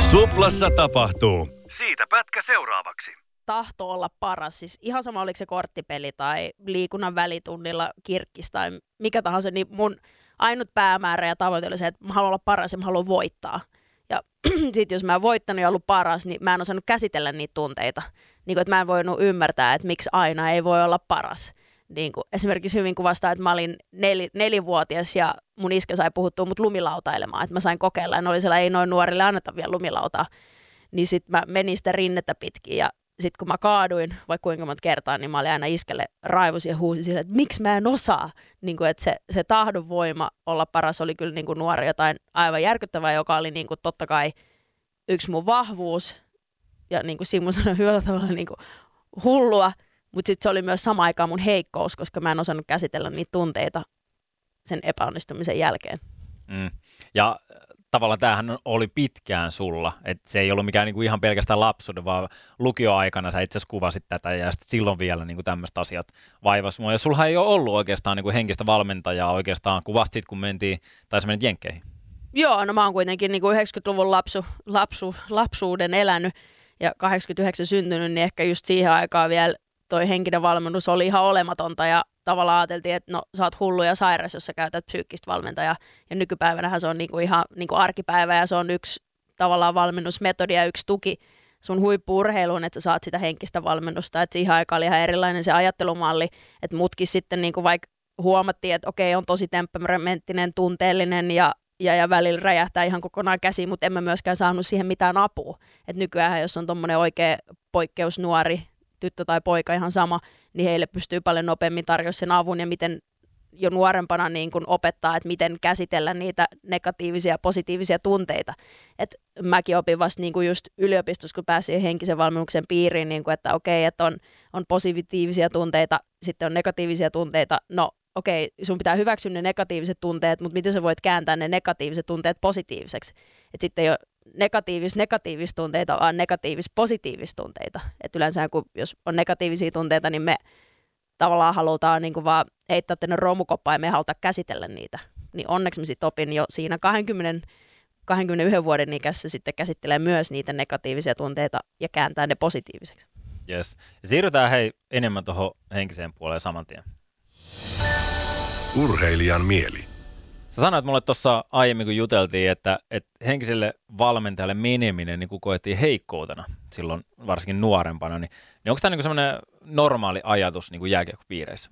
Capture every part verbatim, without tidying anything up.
Suplassa tapahtuu. Siitä pätkä seuraavaksi. Tahto olla paras. Siis ihan sama, oliko se korttipeli tai liikunnan välitunnilla kirkkis tai mikä tahansa, niin mun ainut päämäärä ja tavoite oli se, että mä haluan olla paras ja mä haluan voittaa. Ja sit jos mä en voittanut ja ollut paras, niin mä en osannut käsitellä niitä tunteita. Niin kuin, että mä en voinut ymmärtää, että miksi aina ei voi olla paras. Niin kuin esimerkiksi hyvin kuvastaa, että mä olin nel, nelivuotias ja mun iskä sai puhuttua mut lumilautailemaan, että mä sain kokeilla ja ne oli siellä, ei noin nuorille anneta vielä lumilautaa. Niin sit mä menin sitä rinnettä pitkin ja sit kun mä kaaduin vaikka kuinka monta kertaa, niin mä olin aina iskelle raivosin ja huusin sille, että miksi mä en osaa. Niin kuin, että se, se tahdon voima olla paras oli kyllä niin kuin nuori jotain aivan järkyttävää, joka oli niin kuin totta kai yksi mun vahvuus ja niin kuin Simmo sanoi hyvällä tavalla niin kuin hullua. Mutta sitten se oli myös sama aikaan mun heikkous, koska mä en osannut käsitellä niitä tunteita sen epäonnistumisen jälkeen. Mm. Ja tavallaan tämähän oli pitkään sulla, että se ei ollut mikään niinku ihan pelkästään lapsuuden, vaan lukioaikana sä itse asiassa kuvasit tätä ja silloin vielä niinku tämmöiset asiat vaivasi mua. Ja sulla ei ole ollut oikeastaan niinku henkistä valmentajaa oikeastaan, kuvasta sit kun mentiin, tai sä menit Jenkkeihin. Joo, no mä oon kuitenkin niinku yhdeksänkymmentäluvun lapsu, lapsu, lapsuuden elänyt ja kahdeksankymmentäyhdeksän syntynyt, niin ehkä just siihen aikaan vielä toi henkinen valmennus oli ihan olematonta ja tavallaan ajateltiin, että no sä oot hullu ja sairas, jos sä käytät psyykkistä valmentajaa. Ja nykypäivänähän se on niinku ihan niinku arkipäivä ja se on yksi tavallaan valmennusmetodi ja yksi tuki sun huippu-urheiluun, että sä saat sitä henkistä valmennusta. Että siihen aikaan oli ihan erilainen se ajattelumalli, että mutkin sitten niinku vaikka huomattiin, että okei on tosi temperamenttinen, tunteellinen ja Ja, ja välillä räjähtää ihan kokonaan käsiin, mutta en mä myöskään saanut siihen mitään apua. Et nykyään, jos on tommonen oikea poikkeusnuori, tyttö tai poika ihan sama, niin heille pystyy paljon nopeammin tarjoamaan sen avun ja miten jo nuorempana niin kun opettaa, että miten käsitellä niitä negatiivisia ja positiivisia tunteita. Et mäkin opin vasta niin kun just yliopistossa, kun pääsin henkisen valmennuksen piiriin, niin kun, että okei, että on, on positiivisia tunteita, sitten on negatiivisia tunteita, no okei, sun pitää hyväksyä ne negatiiviset tunteet, mutta miten sä voit kääntää ne negatiiviset tunteet positiiviseksi? Et sitten ei ole negatiivis negatiivisia tunteita, vaan negatiivis positiivisia tunteita. Et yleensä kun jos on negatiivisia tunteita, niin me tavallaan halutaan niin kuin vaan heittää tänne romukoppaan ja me halutaan käsitellä niitä. Niin onneksi mä sitten opin jo siinä kaksikymmentä, kaksikymmentäyksi vuoden ikässä sitten käsittelee myös niitä negatiivisia tunteita ja kääntää ne positiiviseksi. Yes. Ja siirrytään hei enemmän tuohon henkiseen puoleen saman tien. Urheilijan mieli. Sä sanoit mulle tuossa aiemmin, kun juteltiin, että, että henkiselle valmentajalle meneminen niin kun koettiin heikkoutena silloin varsinkin nuorempana, niin, niin onko tämä niin semmoinen normaali ajatus niin jääkiekkopiireissä?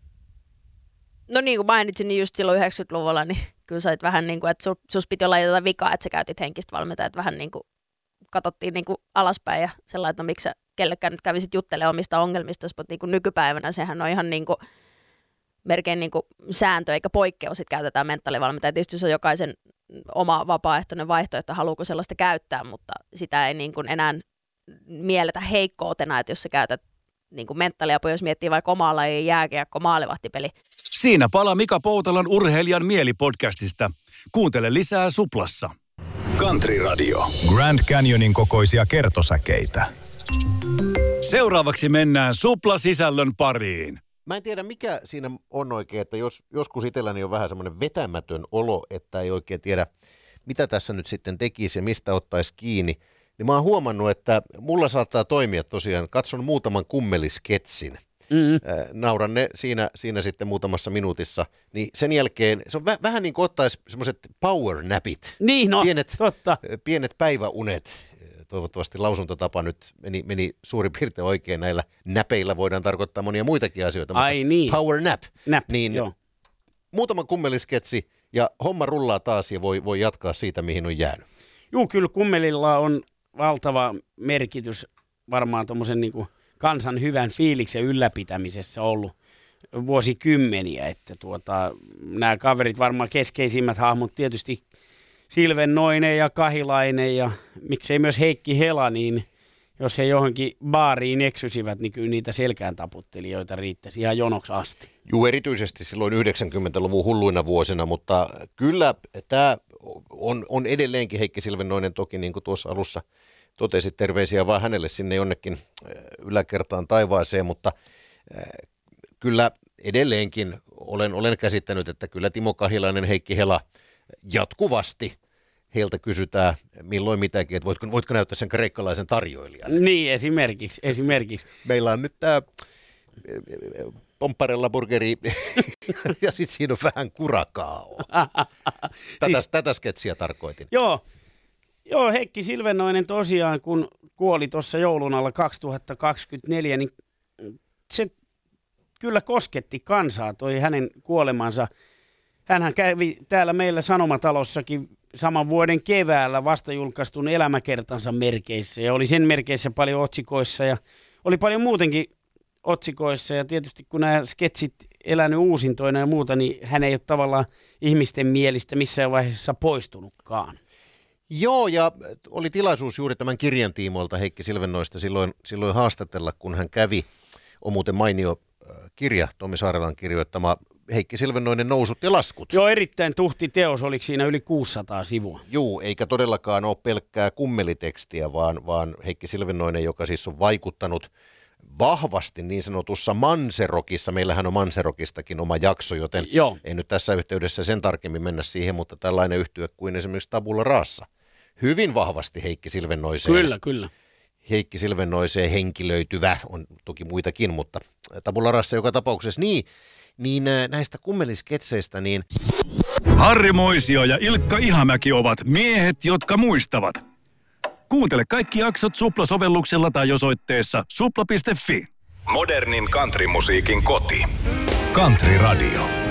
No niin kuin mainitsin, niin just silloin yhdeksänkymmentäluvulla, niin kyllä sait vähän niin kuin, että sus, sus piti olla jotain vikaa, että sä käytit henkistä valmentajaa, että vähän niin kuin katsottiin niin kuin alaspäin ja sellainen, että no miksi sä kellekään nyt kävisit juttelemaan omista ongelmista, mutta niin kuin nykypäivänä sehän on ihan niin kuin melkein niin kuin sääntö eikä poikkeus, että käytetään mentaalivalmentajaa. Tietysti se on jokaisen oma vapaaehtoinen vaihtoehto, haluuko sellaista käyttää, mutta sitä ei niin kuin enää mielletä heikkoutena, että jos sä käytät niin kuin mentaaliapua, jos miettii vaikka omaa lajia jääkiekko, maalivahtipeli. Siinä palaa Mika Poutalan Urheilijan mieli-podcastista. Kuuntele lisää Suplassa. Country Radio. Grand Canyonin kokoisia kertosäkeitä. Seuraavaksi mennään Supla-sisällön pariin. Mä en tiedä, mikä siinä on oikein, että jos, joskus itselläni on vähän semmoinen vetämätön olo, että ei oikein tiedä, mitä tässä nyt sitten tekisi ja mistä ottaisi kiinni, niin mä oon huomannut, että mulla saattaa toimia tosiaan, katson muutaman kummelisketsin, mm-hmm. äh, nauran ne siinä, siinä sitten muutamassa minuutissa, niin sen jälkeen se on vä- vähän niin kuin ottaisi semmoiset power napit, niin no, pienet, totta. pienet päiväunet. Toivottavasti lausuntotapa nyt meni, meni suurin piirtein oikein. Näillä näpeillä voidaan tarkoittaa monia muitakin asioita. Ai mutta niin. Power nap. Nap, niin joo. Muutama kummelisketsi ja homma rullaa taas ja voi, voi jatkaa siitä, mihin on jäänyt. Juu, kyllä kummelilla on valtava merkitys varmaan tuommoisen niin kuin kansan hyvän fiiliksen ylläpitämisessä ollut vuosikymmeniä. Että tuota, nämä kaverit varmaan keskeisimmät hahmot tietysti Silvennoinen ja Kahilainen ja miksei myös Heikki Hela, niin jos he johonkin baariin eksyisivät, niin kyllä niitä selkään taputtelijoita riittäisi ihan jonoksi asti. Juu, erityisesti silloin yhdeksänkymmentäluvun hulluina vuosina, mutta kyllä tämä on, on edelleenkin Heikki Silvennoinen toki, niin kuin tuossa alussa totesit, terveisiä vaan hänelle sinne jonnekin yläkertaan taivaaseen, mutta kyllä edelleenkin olen, olen käsittänyt, että kyllä Timo Kahilainen, Heikki Hela jatkuvasti heiltä kysytään milloin mitäkin, että voitko, voitko näyttää sen kreikkalaisen tarjoilijan. Niin, esimerkiksi. esimerkiksi. Meillä on nyt tämä Pompparella burgeri ja sitten siinä on vähän kurakao. Tätä, siis, tätä sketsiä tarkoitin. Joo, joo, Heikki Silvennoinen tosiaan, kun kuoli tuossa joulun alla kaksituhattakaksikymmentäneljä, niin se kyllä kosketti kansaa, toi hänen kuolemansa. Hänhän kävi täällä meillä Sanomatalossakin saman vuoden keväällä vasta julkaistun elämäkertansa merkeissä ja oli sen merkeissä paljon otsikoissa ja oli paljon muutenkin otsikoissa ja tietysti kun nämä sketsit elänyt uusintoina ja muuta, niin hän ei ole tavallaan ihmisten mielistä missään vaiheessa poistunutkaan. Joo, ja oli tilaisuus juuri tämän kirjan tiimoilta Heikki Silvennoista silloin, silloin haastatella, kun hän kävi. On muuten mainio kirja, Tommi Saarelan kirjoittama Heikki Silvennoinen Nousut ja laskut. Joo, erittäin tuhti teos, oliko siinä yli kuusisataa sivua? Joo, eikä todellakaan ole pelkkää kummelitekstiä, vaan, vaan Heikki Silvennoinen, joka siis on vaikuttanut vahvasti niin sanotussa Manserokissa. Meillähän on Manserokistakin oma jakso, joten Joo. ei nyt tässä yhteydessä sen tarkemmin mennä siihen, mutta tällainen yhtye kuin esimerkiksi Tabula Rasa. Hyvin vahvasti Heikki Silvennoiseen. Kyllä, kyllä. Heikki Silvennoiseen henkilöityvä, on toki muitakin, mutta Tabula Rasa joka tapauksessa. Niin, niin näistä kummelisketseistä, niin Harri Moisio ja Ilkka Ihamäki ovat miehet, jotka muistavat. Kuuntele kaikki jaksot Supla-sovelluksella tai osoitteessa supla piste fi. Modernin countrymusiikin koti. Country Radio.